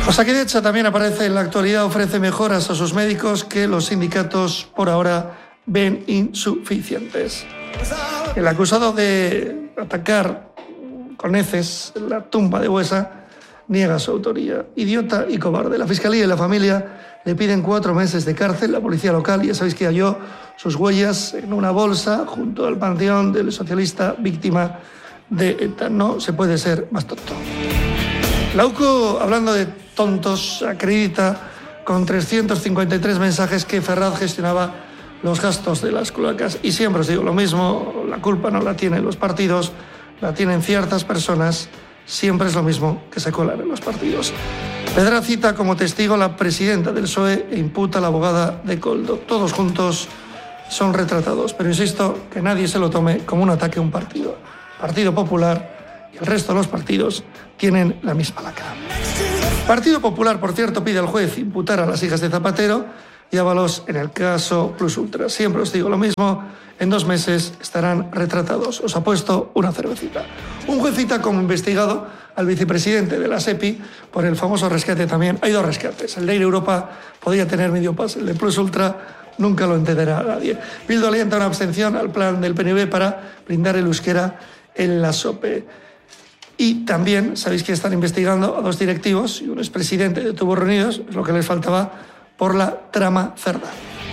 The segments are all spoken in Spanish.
Osakidetza también aparece en la actualidad, ofrece mejoras a sus médicos que los sindicatos por ahora ven insuficientes. El acusado de atacar con heces la tumba de Buesa niega su autoría. Idiota y cobarde. La Fiscalía y la familia le piden 4 meses de cárcel. La policía local, ya sabéis que halló sus huellas en una bolsa junto al panteón del socialista víctima de ETA. No se puede ser más tonto. La UCO, hablando de tontos, acredita con 353 mensajes que Ferraz gestionaba los gastos de las cloacas. Y siempre os digo lo mismo, la culpa no la tienen los partidos, la tienen ciertas personas. Siempre es lo mismo que se colan en los partidos. Pedra cita como testigo a la presidenta del PSOE e imputa a la abogada de Koldo. Todos juntos son retratados, pero insisto, que nadie se lo tome como un ataque a un partido. Partido Popular y el resto de los partidos tienen la misma lacra. Partido Popular, por cierto, pide al juez imputar a las hijas de Zapatero y Ábalos en el caso Plus Ultra. Siempre os digo lo mismo, en 2 meses estarán retratados. Os apuesto una cervecita. Un juez cita como investigado al vicepresidente de la SEPI por el famoso rescate también. Hay 2 rescates. El de Air Europa podía tener medio pase. El de Plus Ultra nunca lo entenderá nadie. Bildu alienta una abstención al plan del PNV para blindar el euskera en la SOPE. Y también sabéis que están investigando a 2 directivos y un expresidente de Tubos Reunidos, es lo que les faltaba, por la trama Cerda.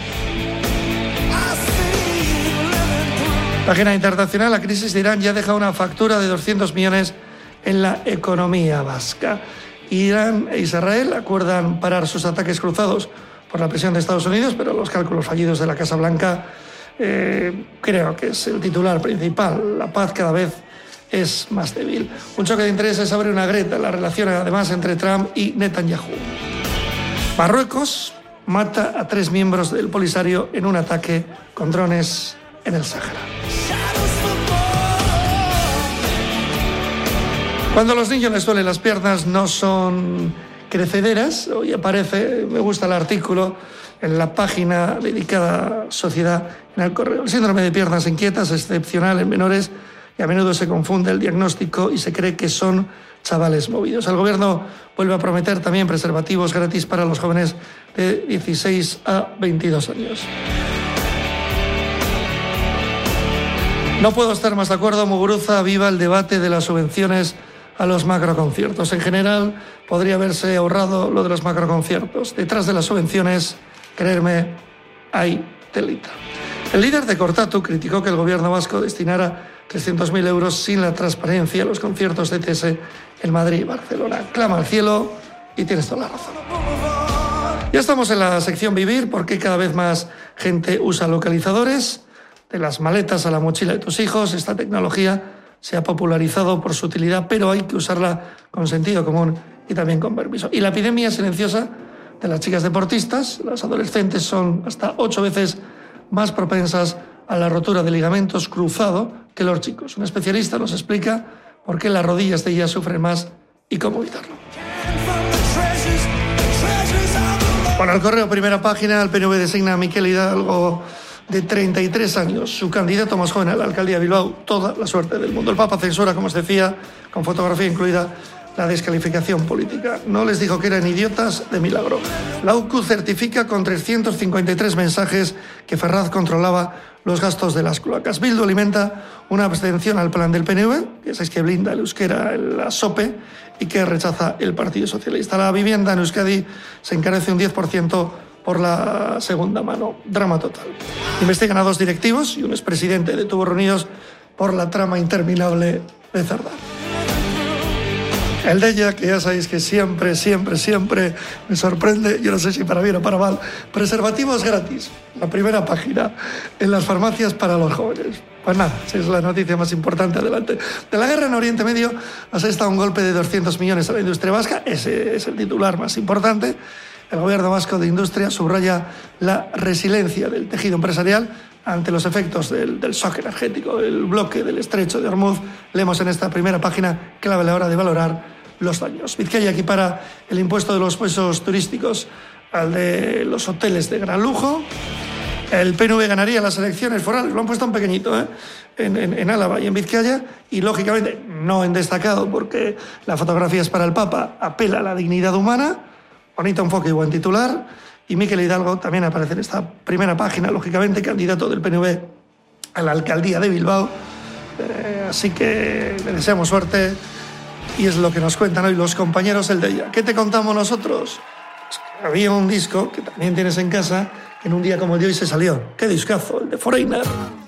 Página internacional, la crisis de Irán ya deja una factura de 200 millones en la economía vasca. Irán e Israel acuerdan parar sus ataques cruzados por la presión de Estados Unidos, pero los cálculos fallidos de la Casa Blanca creo que es el titular principal. La paz cada vez es más débil. Un choque de intereses abre una grieta en la relación, además, entre Trump y Netanyahu. Marruecos mata a 3 miembros del Polisario en un ataque con drones en el Sáhara. Cuando a los niños les duelen las piernas no son crecederas. Hoy aparece, me gusta el artículo, en la página dedicada a Sociedad en el Correo. El síndrome de piernas inquietas es excepcional en menores y a menudo se confunde el diagnóstico y se cree que son chavales movidos. El gobierno vuelve a prometer también preservativos gratis para los jóvenes de 16 a 22 años. No puedo estar más de acuerdo. Muguruza aviva el debate de las subvenciones a los macroconciertos. En general, podría haberse ahorrado lo de los macroconciertos. Detrás de las subvenciones, creerme, hay telita. El líder de Cortatu criticó que el gobierno vasco destinara 300.000 euros sin la transparencia a los conciertos de ETS en Madrid y Barcelona. Clama al cielo y tienes toda la razón. Ya estamos en la sección Vivir, porque cada vez más gente usa localizadores. De las maletas a la mochila de tus hijos, esta tecnología se ha popularizado por su utilidad, pero hay que usarla con sentido común y también con permiso. Y la epidemia silenciosa de las chicas deportistas, las adolescentes son hasta 8 veces más propensas a la rotura de ligamentos cruzado que los chicos. Un especialista nos explica por qué las rodillas de ellas sufren más y cómo evitarlo. Bueno, el Correo, primera página, el PNV designa a Miquel Hidalgo, de 33 años, su candidato más joven a la alcaldía de Bilbao. Toda la suerte del mundo. El Papa censura, como os decía, con fotografía incluida, la descalificación política. No les dijo que eran idiotas de milagro. La UCU certifica con 353 mensajes que Ferraz controlaba los gastos de las cloacas. Bildu alimenta una abstención al plan del PNV, que es que blinda el euskera en la SOPE y que rechaza el Partido Socialista. La vivienda en Euskadi se encarece un 10% por la segunda mano. Drama total. Investigan a 2 directivos y un expresidente de Tubos Reunidos por la trama interminable de Cerda. El de ella, que ya sabéis que siempre me sorprende, yo no sé si para bien o para mal. Preservativos gratis, la primera página, en las farmacias para los jóvenes. Pues nada, esa es la noticia más importante. Adelante. De la guerra en Oriente Medio asesta un golpe de 200 millones a la industria vasca. Ese es el titular más importante. El gobierno vasco de industria subraya la resiliencia del tejido empresarial ante los efectos del shock energético, el bloque del estrecho de Hormuz. Leemos en esta primera página clave a la hora de valorar los daños. Vizcaya equipara el impuesto de los pisos turísticos al de los hoteles de gran lujo. El PNV ganaría las elecciones forales, lo han puesto en pequeñito, en Álava y en Vizcaya, y lógicamente no en destacado, porque la fotografía es para el Papa, apela a la dignidad humana, bonito enfoque y buen titular, y Mikel Hidalgo también aparece en esta primera página, lógicamente, candidato del PNV a la alcaldía de Bilbao, así que le deseamos suerte, y es lo que nos cuentan hoy los compañeros del Deia. ¿Qué te contamos nosotros? Pues que había un disco que también tienes en casa, que en un día como el de hoy se salió. ¡Qué discazo! El de Foreigner.